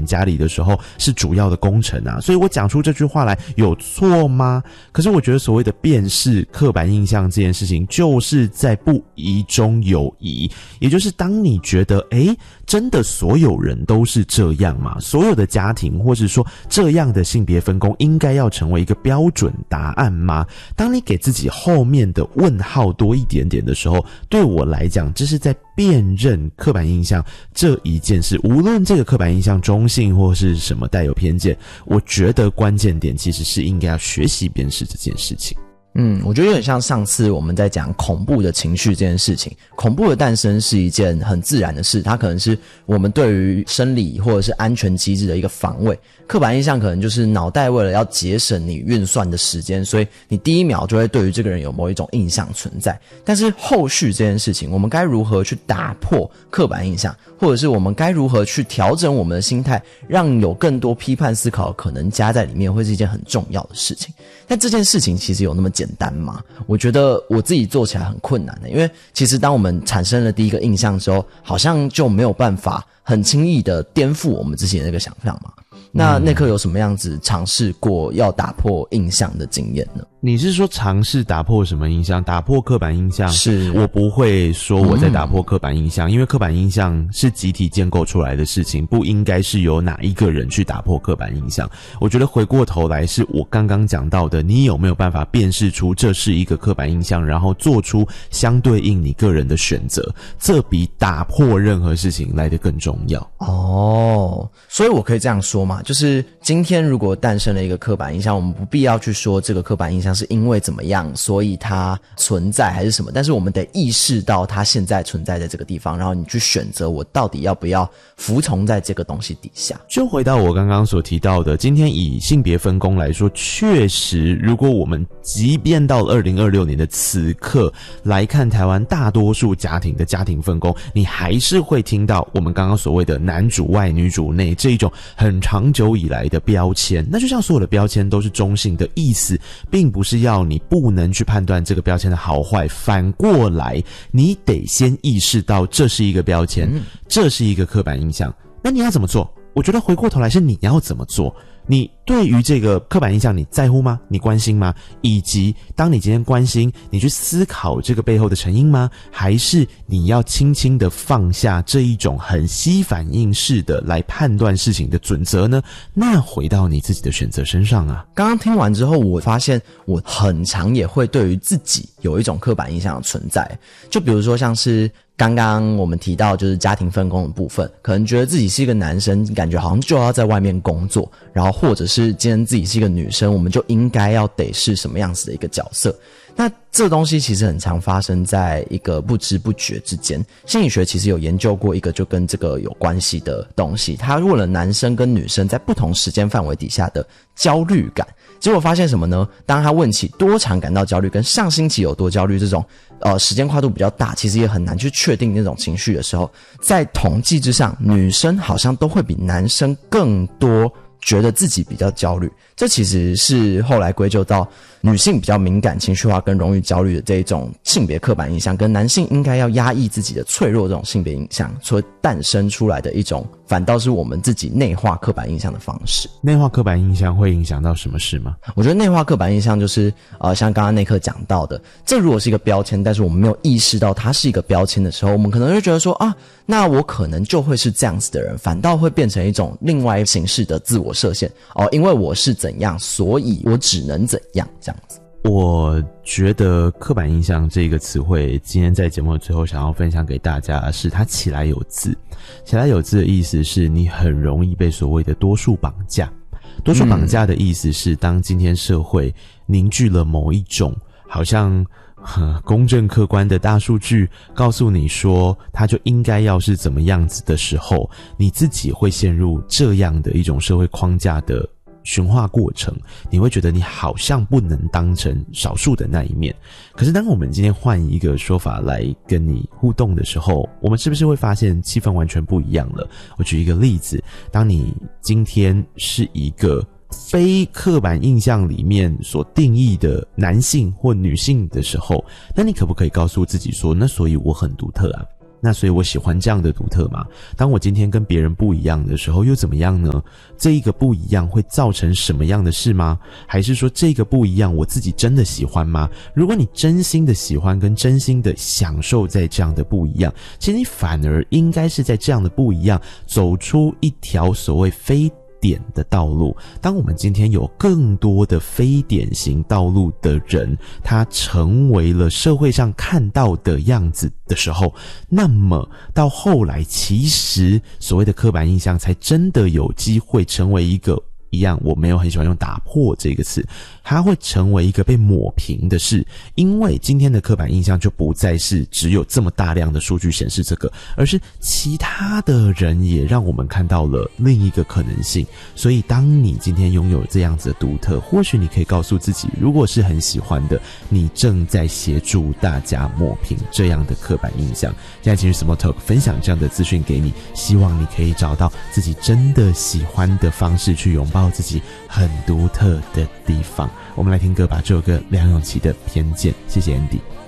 点家里的时候是主要的功臣啊，所以我讲出这句话来有错吗？可是我觉得所谓的辨识刻板印象这件事情，就是在不疑中有疑，也就是当你觉得真的所有人都是这样吗？所有的家庭或是说这样的性别分工应该要成为一个标准答案吗？当你给自己后面的问号多一点点的时候，对我来讲这是在辨认刻板印象这一件事，无论这个刻板印象中性或是什么带有偏见，我觉得关键点其实是应该要学习辨识这件事情。 我觉得有点像上次我们在讲恐怖的情绪这件事情，恐怖的诞生是一件很自然的事，它可能是我们对于生理或者是安全机制的一个防卫，刻板印象可能就是脑袋为了要节省你运算的时间，所以你第一秒就会对于这个人有某一种印象存在。但是后续这件事情，我们该如何去打破刻板印象，或者是我们该如何去调整我们的心态，让有更多批判思考的可能加在里面，会是一件很重要的事情。但这件事情其实有那么简单吗？我觉得我自己做起来很困难的，因为其实当我们产生了第一个印象之后，好像就没有办法很轻易的颠覆我们自己的那个想象嘛。那内克有什么样子尝试过要打破印象的经验呢？ 你是说尝试打破什么印象？打破刻板印象？ 是， 我不会说我在打破刻板印象，因为刻板印象是集体建构出来的事情，不应该是由哪一个人去打破刻板印象。我觉得回过头来是我刚刚讲到的，你有没有办法辨识出这是一个刻板印象，然后做出相对应你个人的选择，这比打破任何事情来得更重要。 所以我可以这样说嘛，就是今天如果诞生了一个刻板印象，我们不必要去说这个刻板印象是因为怎么样所以它存在还是什么，但是我们得意识到它现在存在在这个地方，然后你去选择我到底要不要服从在这个东西底下。 就回到我刚刚所提到的，今天以性别分工来说，确实如果我们即便到了2026年的此刻来看台湾大多数家庭的家庭分工，你还是会听到我们刚刚所谓的男主外女主内这一种很长久以来的标签。那就像所有的标签都是中性的意思，并不是要你不能去判断这个标签的好坏，反过来你得先意识到这是一个标签，这是一个刻板印象。那你要怎么做？我觉得回过头来是你要怎么做。你对于这个刻板印象你在乎吗？你关心吗？以及当你今天关心，你去思考这个背后的成因吗？还是你要轻轻的放下这一种很稀反应式的来判断事情的准则呢？那回到你自己的选择身上啊。 刚刚听完之后，我发现我很常也会对于自己有一种刻板印象的存在，就比如说像是刚刚我们提到就是家庭分工的部分，可能觉得自己是一个男生，感觉好像就要在外面工作，然后或者是今天自己是一个女生，我们就应该要得是什么样子的一个角色。那这东西其实很常发生在一个不知不觉之间。心理学其实有研究过一个就跟这个有关系的东西，他问了男生跟女生在不同时间范围底下的焦虑感，结果发现什么呢？当他问起多常感到焦虑跟上星期有多焦虑这种时间跨度比较大，其实也很难去确定那种情绪的时候，在统计之上，女生好像都会比男生更多觉得自己比较焦虑。这其实是后来归咎到女性比较敏感、情绪化跟容易焦虑的这一种性别刻板印象，跟男性应该要压抑自己的脆弱这种性别印象所诞生出来的一种，反倒是我们自己内化刻板印象的方式。 内化刻板印象会影响到什么事吗？ 我觉得内化刻板印象就是像刚刚内克讲到的，这如果是一个标签，但是我们没有意识到它是一个标签的时候，我们可能会觉得说那我可能就会是这样子的人，反倒会变成一种另外形式的自我设限因为我是怎样，所以我只能怎样这样子。 我觉得刻板印象这个词汇，今天在节目的最后想要分享给大家的是它起来有字。起来有字的意思是你很容易被所谓的多数绑架。多数绑架的意思是当今天社会凝聚了某一种好像公正客观的大数据告诉你说它就应该要是怎么样子的时候，你自己会陷入这样的一种社会框架的驯化过程，你会觉得你好像不能当成少数的那一面。可是当我们今天换一个说法来跟你互动的时候，我们是不是会发现气氛完全不一样了？我举一个例子，当你今天是一个非刻板印象里面所定义的男性或女性的时候，那你可不可以告诉自己说，那所以我很独特啊？ 那所以我喜欢这样的独特嘛。当我今天跟别人不一样的时候又怎么样呢？这一个不一样会造成什么样的事吗？还是说这个不一样我自己真的喜欢吗？如果你真心的喜欢跟真心的享受在这样的不一样，其实你反而应该是在这样的不一样走出一条所谓非点的道路。当我们今天有更多的非典型道路的人，他成为了社会上看到的样子的时候，那么到后来其实所谓的刻板印象才真的有机会成为一个一样，我没有很喜欢用打破这个词，它会成为一个被抹平的事。因为今天的刻板印象就不再是只有这么大量的数据显示这个，而是其他的人也让我们看到了另一个可能性。所以当你今天拥有这样子的独特，或许你可以告诉自己，如果是很喜欢的，你正在协助大家抹平这样的刻板印象。现在其实 Small Talk 分享这样的资讯给你，希望你可以找到自己真的喜欢的方式去拥抱自己很独特的地方。我们来听歌吧，这首歌梁咏琪的《偏见》。谢谢 Andy。